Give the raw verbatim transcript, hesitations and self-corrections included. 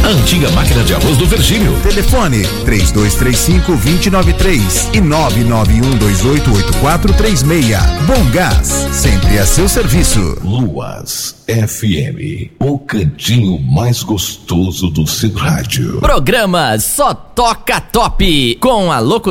a antiga máquina de arroz do Virgílio. Telefone três dois três cinco, dois zero nove três e nove nove um dois oito oito quatro três seis. Bom Gás, sempre a seu serviço. Luas F M, o cantinho mais gostoso do seu rádio. Programa Só Toca Top, com a locução